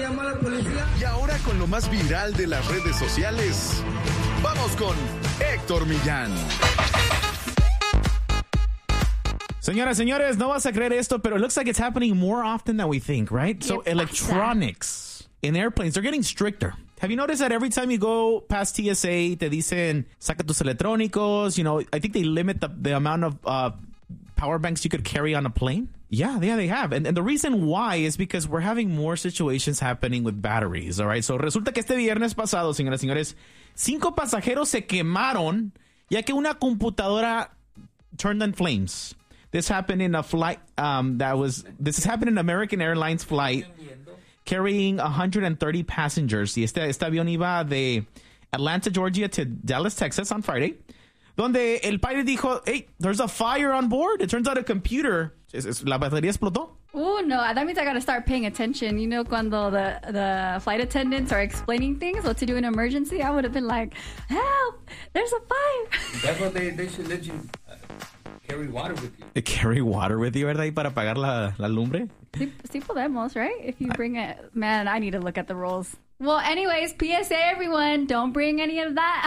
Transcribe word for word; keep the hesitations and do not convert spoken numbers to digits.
llamar a la policía. Y ahora con lo más viral de las redes sociales, vamos con Héctor Millán. Señoras, señores, no vas a creer esto, pero it looks like it's happening more often than we think, right? So electronics in airplanes, they're getting stricter. Have you noticed that every time you go past T S A, te dicen, saca tus electrónicos, you know, I think they limit the, the amount of uh, power banks you could carry on a plane? Yeah, yeah, they have. And, and the reason why is because we're having more situations happening with batteries, all right? So resulta que este viernes pasado, señoras y señores, cinco pasajeros se quemaron ya que una computadora turned on flames. This happened in a flight um, that was, this has happened in American Airlines flight carrying one hundred thirty passengers. Y este, este avión iba de Atlanta, Georgia to Dallas, Texas on Friday, donde el pilot dijo, hey, there's a fire on board. It turns out a computer, es, es, la batería explotó. Oh, no, that means I got to start paying attention. You know, cuando the, the flight attendants are explaining things, what to do in an emergency, I would have been like, help, there's a fire. That's what they, they should let you uh, carry water with you. Carry water with you, ¿verdad? Y para apagar la, la lumbre. Sí, sí podemos, right? If you bring it. Man, I need to look at the rules. Well, anyways, P S A, everyone, don't bring any of that